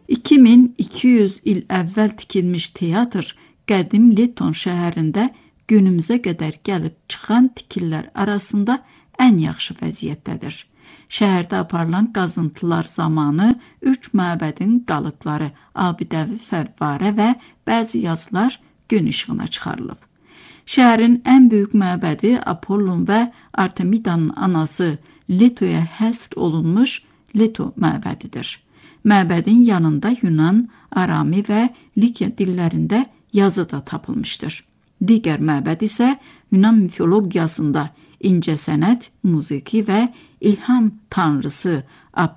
2200 il əvvəl tikilmiş teatr qədim Leton şəhərində günümüzə qədər gəlib çıxan tikillər arasında ən yaxşı vəziyyətdədir. Şəhərdə aparılan qazıntılar zamanı 3 məbədin qalıqları, abidəvi fəvvarə və bəzi yazılar gün işığına çıxarılıb. Şəhərin ən böyük məbədi Apollon və Artemidanın anası Letoya həsr olunmuş Leto məbədidir. Məbədin yanında Yunan, Arami və Likya dillərində yazı da tapılmışdır. Digər məbəd isə Yunan mifologiyasında incəsənət, musiqi və ilham tanrısı